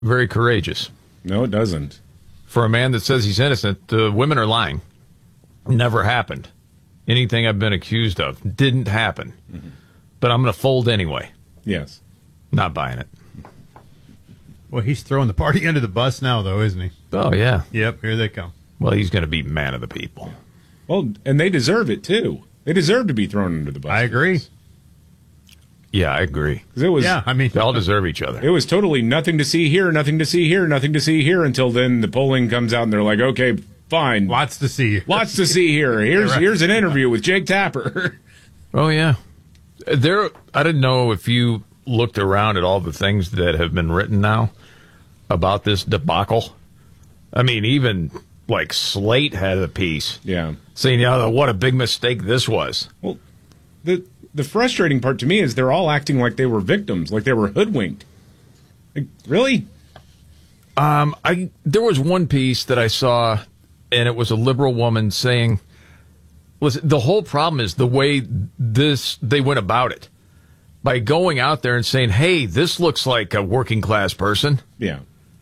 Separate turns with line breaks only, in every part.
very courageous.
No, it doesn't.
For a man that says he's innocent, the women are lying. Never happened. Anything I've been accused of didn't happen. Mm-hmm. But I'm going to fold anyway.
Yes.
Not buying it.
Well, he's throwing the party under the bus now, though, isn't he?
Oh, yeah.
Yep, here they come.
Well, he's going to be man of the people.
Well, and they deserve it, too. They deserve to be thrown under the bus.
I agree.
Yeah, I agree.
It was,
they all deserve each other.
It was totally nothing to see here, nothing to see here, nothing to see here, until then the polling comes out and they're like, okay, fine.
Lots to see.
Lots to see here. Here's an interview with Jake Tapper.
Oh, yeah. I didn't know if you looked around at all the things that have been written now about this debacle. I mean, even like Slate had a piece.
Yeah.
Saying, what a big mistake this was.
Well, the frustrating part to me is they're all acting like they were victims, like they were hoodwinked. Like, really?
There was one piece that I saw, and it was a liberal woman saying, listen, the whole problem is the way they went about it. By going out there and saying, hey, this looks like a working class person.
Yeah.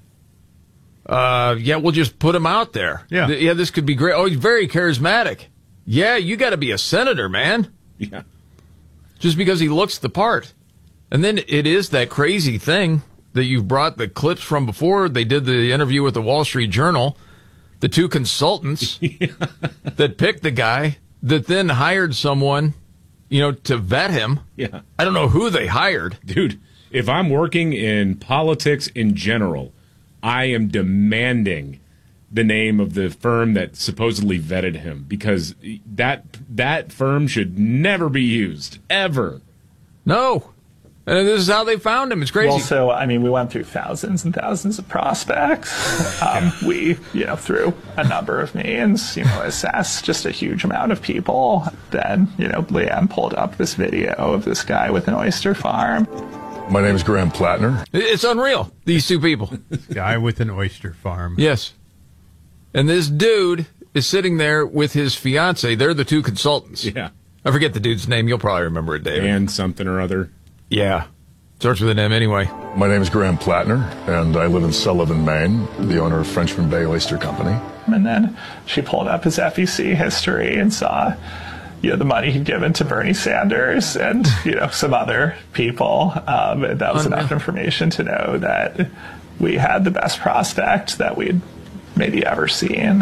We'll just put him out there.
Yeah.
This could be great. Oh, he's very charismatic. Yeah, you got to be a senator, man.
Yeah.
Just because he looks the part. And then it is that crazy thing that you've brought the clips from before. They did the interview with the Wall Street Journal. The two consultants that picked the guy that then hired someone, to vet him.
Yeah.
I don't know who they hired.
Dude, if I'm working in politics in general, I am demanding the name of the firm that supposedly vetted him, because that firm should never be used, ever.
No. And this is how they found him. It's crazy.
Well, so, we went through thousands and thousands of prospects. We, through a number of means, assessed just a huge amount of people. Then, Leanne pulled up this video of this guy with an oyster farm.
My name is Graham Plattner.
It's unreal, these two people.
Guy with an oyster farm.
Yes. And this dude is sitting there with his fiance. They're the two consultants.
Yeah.
I forget the dude's name. You'll probably remember it, David.
And something or other.
Yeah. Starts with an M anyway.
My name is Graham Plattner, and I live in Sullivan, Maine, the owner of Frenchman Bay Oyster Company.
And then she pulled up his FEC history and saw, the money he'd given to Bernie Sanders and, some other people. That was enough information to know that we had the best prospect that we'd maybe ever seen.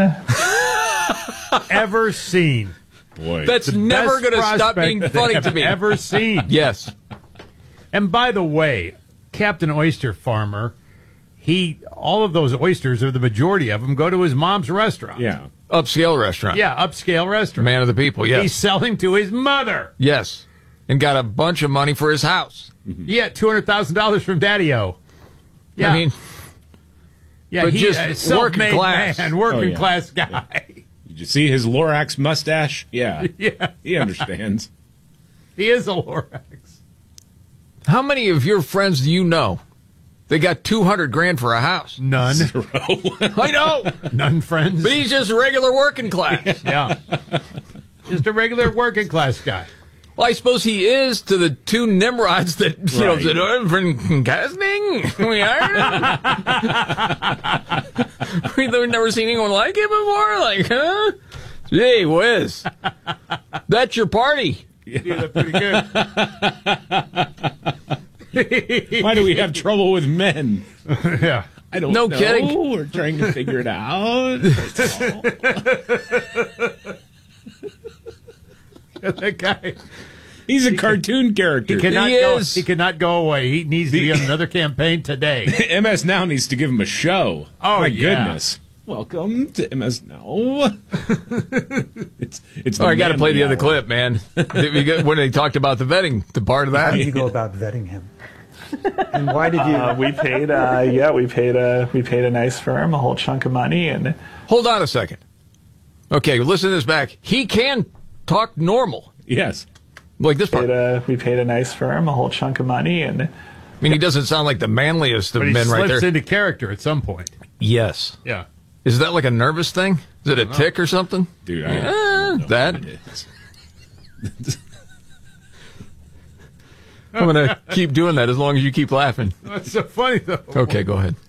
Ever seen.
Boy.
That's never going to stop being funny to me.
Ever seen.
Yes.
And by the way, Captain Oyster Farmer, all of those oysters, or the majority of them, go to his mom's restaurant.
Yeah.
Upscale restaurant.
Yeah, upscale restaurant.
Man of the people, yes.
He's selling to his mother.
Yes. And got a bunch of money for his house.
Mm-hmm. Yeah, $200,000 from Daddy-O. Yeah. Yeah,
but
he's
just
a
working class.
Man, working class guy.
Yeah. Did you see his Lorax mustache? Yeah.
Yeah.
He understands.
He is a Lorax.
How many of your friends do you know? They got $200,000 for a house.
None.
Zero.
I know.
None friends.
But he's just a regular working class.
Yeah. Just a regular working class guy.
Well, I suppose he is to the two Nimrods that, said, from casting? We hired him? We've never seen anyone like him before? Like, huh? Gee whiz. That's your party.
Yeah, that's pretty good.
Why do we have trouble with men?
Yeah.
I don't
know.
No
kidding.
We're trying to figure it out.
That guy.
He's a cartoon character.
He cannot go away. He needs to be on another campaign today.
MS Now needs to give him a show.
Oh,
my
yeah.
goodness. Welcome to MS Now. It's
I got to play the other clip, man. When they talked about the vetting, the part of that.
How did you go about vetting him? And why did you?
We paid a nice firm a whole chunk of money. And
Hold on a second. Okay, listen to this back. He can talk normal.
Yes.
Like this part.
We paid a nice firm a whole chunk of money. And
I mean, he doesn't sound like the manliest of
But he
men right
slips
there.
into character at some point.
Yes.
Yeah.
Is that like a nervous thing? Is it a tick or something?
Dude, I don't know
that.
what it is.
I'm going to keep doing that as long as you keep laughing.
That's so funny, though.
Okay, go ahead.